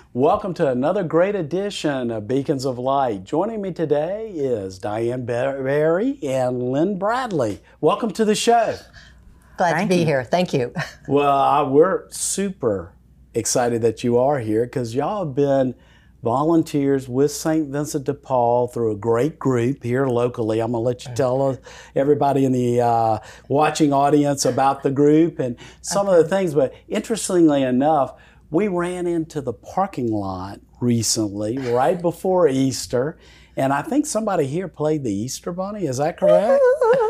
Welcome to another great edition of Beacons of Light. Joining me today is Diane Berry and Lynn Bradley. Welcome to the show. Glad to be here. Thank you. Well, we're super excited that you are here because y'all have been volunteers with St. Vincent de Paul through a great group here locally. I'm going to let you tell everybody in the watching audience about the group and some of the things. But interestingly enough, we ran into the parking lot recently, right before Easter, and I think somebody here played the Easter Bunny. Is that correct?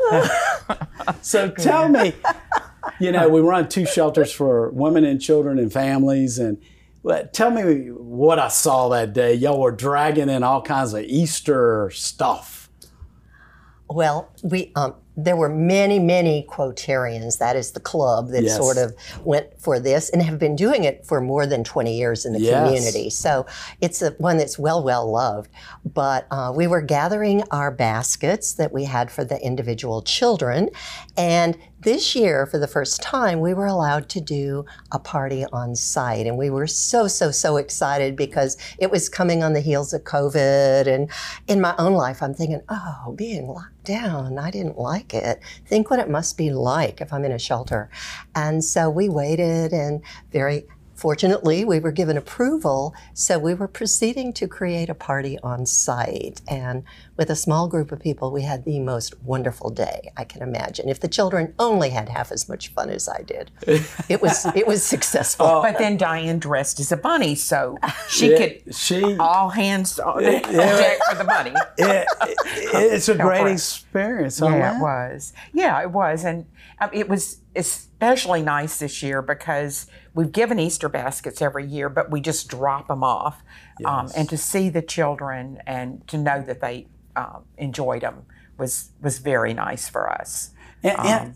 So tell me, we run 2 shelters for women and children and families, and tell me what I saw that day. Y'all were dragging in all kinds of Easter stuff. Well, there were many Quotarians. That is the club that sort of went for this and have been doing it for more than 20 years in the community. So it's one that's well loved. But we were gathering our baskets that we had for the individual children. And this year, for the first time, we were allowed to do a party on site. And we were so excited because it was coming on the heels of COVID. And in my own life, I'm thinking, being locked down, I didn't like it. Think what it must be like if I'm in a shelter. And so we waited, and very fortunately, we were given approval, so we were proceeding to create a party on site. And with a small group of people, we had the most wonderful day I can imagine. If the children only had half as much fun as I did, it was successful. But then Diane dressed as a bunny, so she all hands on deck for the bunny. It's a great experience. Yeah, it was. Yeah, it was. And it was especially nice this year because we've given Easter baskets every year, but we just drop them off. And to see the children and to know that they enjoyed them was very nice for us. And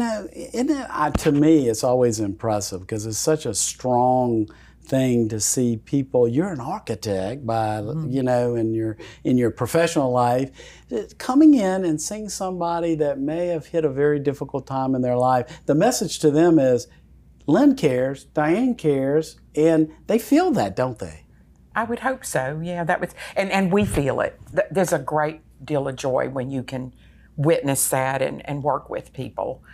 to me, it's always impressive because it's such a strong thing to see people. You're an architect by in your professional life, coming in and seeing somebody that may have hit a very difficult time in their life. The message to them is, Lynn cares, Diane cares, and they feel that, don't they? I would hope so. Yeah, that was, and we feel it. There's a great deal of joy when you can witness that and work with people.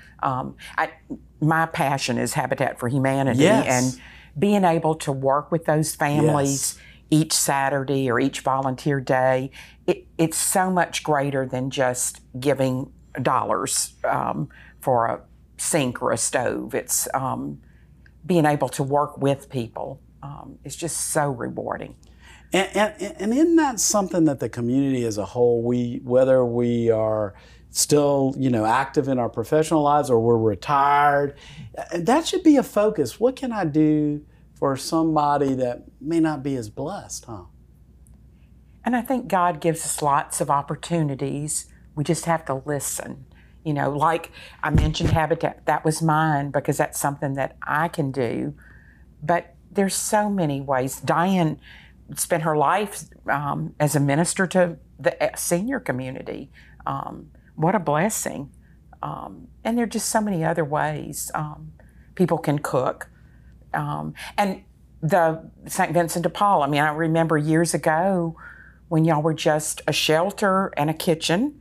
My passion is Habitat for Humanity, and being able to work with those families each Saturday or each volunteer day, it's so much greater than just giving dollars for a sink or a stove. It's being able to work with people. It's just so rewarding. And isn't that something that the community as a whole, whether we are still, active in our professional lives or we're retired, that should be a focus. What can I do for somebody that may not be as blessed, huh? And I think God gives us lots of opportunities. We just have to listen. Like I mentioned Habitat, that was mine because that's something that I can do. But there's so many ways. Diane spent her life as a minister to the senior community. What a blessing. And there are just so many other ways. People can cook. And the St. Vincent de Paul, I remember years ago when y'all were just a shelter and a kitchen.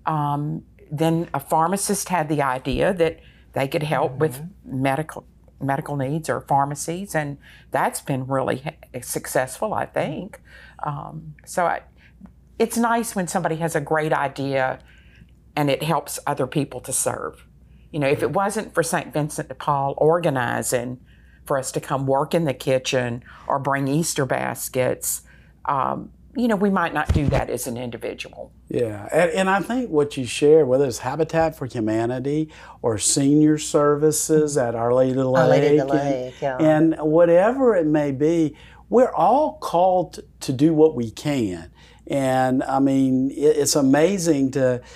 Then a pharmacist had the idea that they could help with medical needs or pharmacies, and that's been really successful, I think. It's nice when somebody has a great idea and it helps other people to serve. If it wasn't for St. Vincent de Paul organizing for us to come work in the kitchen or bring Easter baskets, we might not do that as an individual. Yeah, and I think what you share, whether it's Habitat for Humanity or senior services at Our Lady of the Lake, and whatever it may be, we're all called to do what we can. And it's amazing to